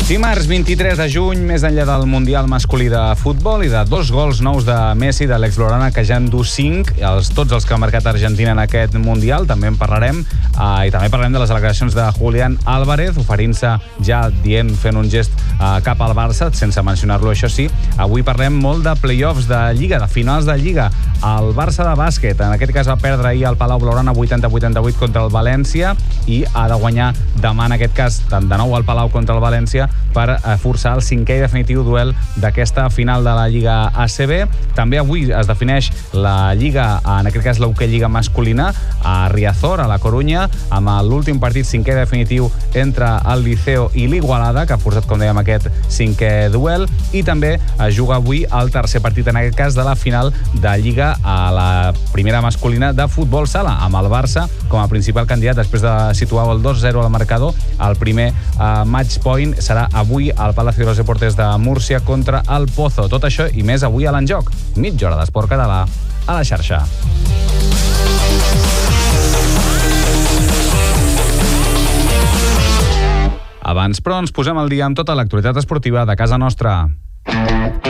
Dimarts 23 de juny, més enllà del Mundial masculí de futbol i de 2 gols nous de Messi, de l'ex-blaugrana, que ja en du 5, tots els que ha marcat Argentina en aquest Mundial, també en parlarem, i també parlarem de les declaracions de Julián Álvarez, oferint-se ja fent un gest cap al Barça, sense mencionar-lo, això sí. Avui parlem molt de play-offs de Lliga, de finals de Lliga. El Barça de bàsquet, en aquest cas va perdre ahir al Palau Blaugrana 80-88 contra el València i ha de guanyar demà, en aquest cas, de nou al Palau contra el València, per forçar el 5è i definitiu duel d'aquesta final de la Lliga ACB. També avui es defineix la Lliga, en aquest cas l'Hockey Lliga masculina, a Riazor, a la Corunya, amb l'últim partit 5è definitiu entre el Liceo i l'Igualada, que ha forçat, com dèiem, aquest 5è duel, i també es juga avui el tercer partit, en aquest cas, de la final de Lliga a la primera masculina de futbol sala, amb el Barça com a principal candidat, després de situar el 2-0 al marcador. El primer match point serà avui al Palacio de los Deportes de Múrcia contra el Pozo. Tot això i més avui a l'Enjoc. Mitja hora d'esport català a la xarxa. Abans, però, ens posem al dia amb tota l'actualitat esportiva de casa nostra.